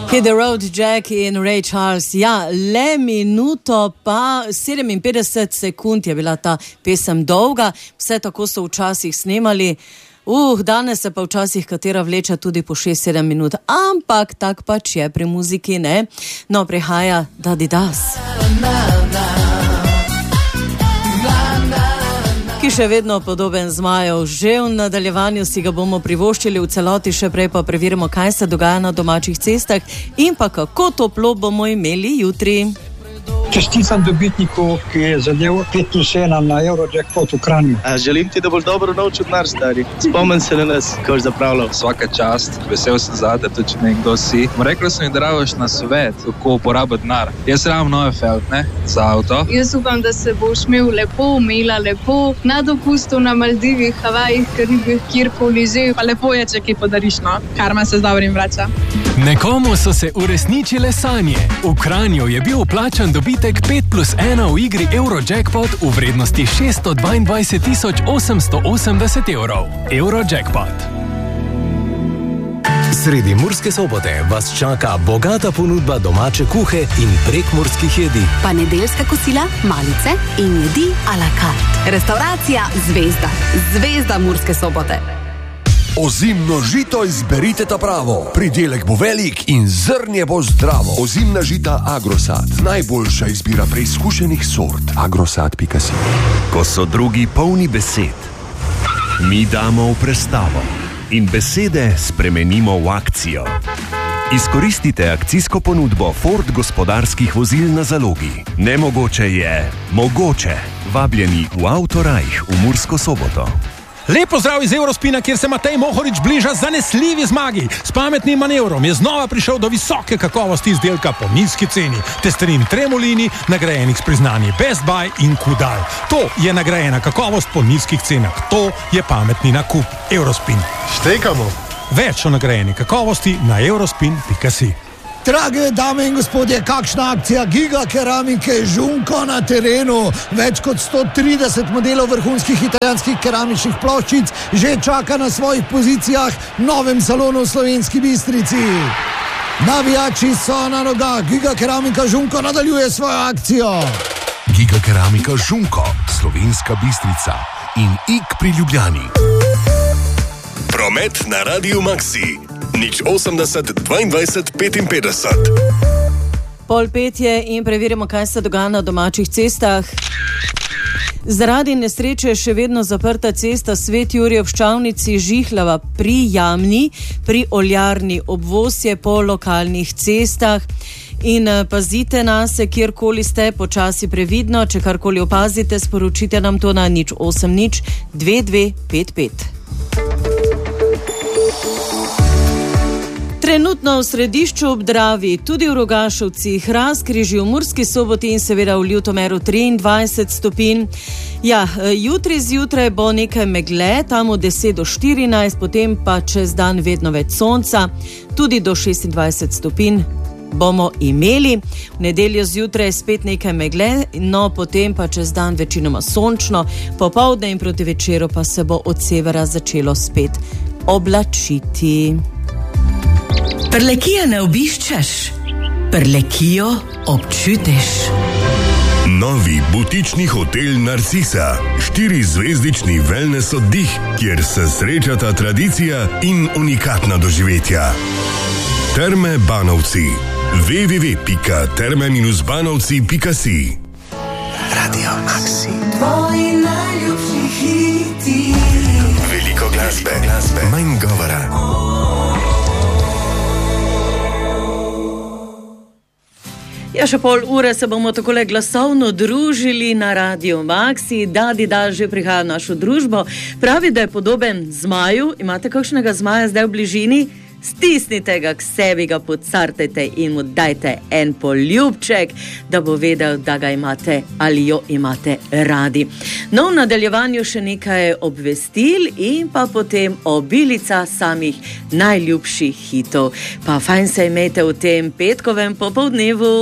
Hit the Road, Jack in Ray Charles. Ja, le minuto pa 57 sekund je bila ta pesem dolga. Vse tako so včasih snemali. Danes se pa včasih katera vleče tudi po 6-7 minut. Ampak tak pač je pri muziki, ne? No, prihaja Daddy Das, ki še vedno podoben zmajev. Že v nadaljevanju si ga bomo privoščili v celoti, še prej pa preverimo, kaj se dogaja na domačih cestah in pa kako toplo bomo imeli jutri. Čestitam dobitniku, ki je zadev 5+1 na Eurojackpot v Kranju. Želim ti, da boš dobro naučil denar, stari. Spomni se na nas, ko boš zapravljal. Svaka čast, vesel sem zate, tudi če nekdo si. Rekla sem, da rabiš na svet, kako uporabiti denar. Jaz rabim nove felt, ne, za avto. Jaz upam, da se boš imel lepo, imela lepo, na dopustu na Maldivih, Havajih, Karibih, kjerkoli že. Pa lepo je, če kaj podariš, no. Karma se z dobrim vrača. Nekomu so se uresničile sanje. V Kranju je bil vplačan dobitek 5+1 v igri Eurojackpot v vrednosti 622 880 evrov. Eurojackpot. Sredi Murske Sobote vas čaka bogata ponudba domače kuhe in prekmurskih jedi. Pa nedeljska kosila, malice in jedi a la carte. Restauracija Zvezda. Zvezda Murske Sobote. Ozimno žito izberite ta pravo. Pridelek bo velik in zrnje bo zdravo. Ozimna žita Agrosad. Najboljša izbira preizkušenih sort. Agrosad.si. Ko so drugi polni besed, mi damo v prestavo in besede spremenimo v akcijo. Izkoristite akcijsko ponudbo Ford gospodarskih vozil na zalogi. Nemogoče je mogoče. Vabljeni v Autorajh v Mursko Soboto. Lepo zdrav iz Eurospina, kjer se Matej Mohorič bliža zanesljivi zmagi. S pametnim manevrom je znova prišel do visoke kakovosti izdelka po nizki ceni. Testerin Tremolini, nagrajenih s priznanji Best Buy in Kudal. To je nagrajena kakovost po nizkih cenah. To je pametni nakup. Eurospin. Štekamo. Več o nagrajeni kakovosti na eurospin.si. Drage dame in gospodje, kakšna akcija Giga Keramike Žunko na terenu. Več kot 130 modelov vrhunskih italijanskih keramičnih ploščic že čaka na svojih pozicijah v novem salonu v Slovenski Bistrici. Navijači so na nogah. Giga Keramika Žunko nadaljuje svojo akcijo. Giga Keramika Žunko, Slovenska Bistrica in Ik pri Ljubljani. Promet na Radiu Maxi. 080 22 55. 4:30 je in preverimo, kaj se dogaja na domačih cestah. Zaradi nesreče je še vedno zaprta cesta Svet Jurij ob Ščavnici Žihlava pri Jamni, pri Oljarni. Obvoz je po lokalnih cestah. In pazite nase, kjerkoli ste, počasi previdno. Če karkoli opazite, sporočite nam to na 080 2255. Trenutno v središču ob Dravi, tudi v Rogašovcih, Razkrižju, v Murski Soboti in seveda v Ljutomeru 23 stopinj. Ja, jutri zjutraj bo nekaj megle, tam od 10 do 14, potem pa čez dan vedno več sonca, tudi do 26 stopinj bomo imeli. V nedeljo zjutraj spet nekaj megle, no potem pa čez dan večinoma sončno, popoldne in proti večeru pa se bo od severa začelo spet oblačiti. Prlekija ne obiščeš, Prlekijo občutiš. Novi butični hotel Narcisa, 4-zvezdični wellness oddih, kjer se srečata tradicija in unikatna doživetja. Terme Banovci. www.terme-banovci.si. Radio Maxi. Tvoji najljubši hiti. Veliko glasbe, manj govora. Ja, še pol ure se bomo takole glasovno družili na Radio Maxi. Daddy Das že prihaja v našo družbo. Pravi, da je podoben zmaju. Imate kakšnega zmaja zdaj v bližini? Stisnite ga k sebi, ga pocartajte in mu dajte en poljubček, da bo vedel, da ga imate ali jo imate radi. No, v nadaljevanju še nekaj obvestil in pa potem obilica samih najljubših hitov. Pa fajn se imejte v tem petkovem popoldnevu.